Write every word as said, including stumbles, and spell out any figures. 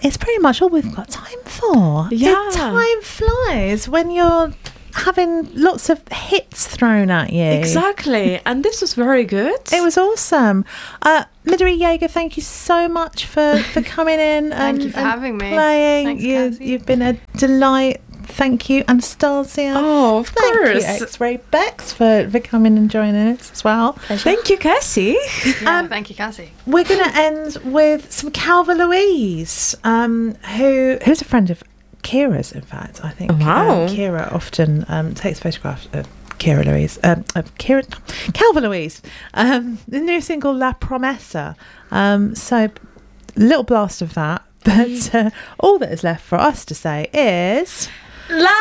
that is pretty much all we've got time for. Yeah. The time flies when you're having lots of hits thrown at you. Exactly. And this was very good. It was awesome. Uh, Midori Jaeger, thank you so much for, for coming in Thank and, you for and having me. playing. Thanks, you, Cassie. you've been a delight. Thank you, Anastasia. Oh, of Thank course. you, X-Ray Bex, for, for coming and joining us as well. Thank you, Cassie. Yeah, Um, thank you, Cassie. We're going to end with some Calva Louise, um, who who's a friend of Kira's, in fact. I think Wow. um, Kira often um, takes photographs of Kira Louise, um, of Kira, Calva Louise, um, the new single La Promesa. Um, so, little blast of that, but uh, all that is left for us to say is... La